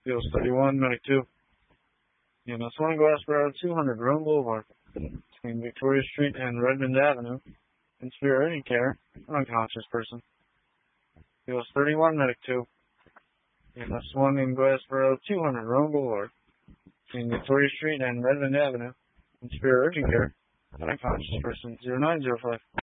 Fields 31, Medic 2. EMS 1, Glassboro 200, Rome Boulevard. Between Victoria Street and Redmond Avenue. In severe urgent care, unconscious person. Fields 31, Medic 2. EMS 1 in Glassboro 200, Rome Boulevard. Between Victoria Street and Redmond Avenue. In severe urgent care, unconscious person. 0905.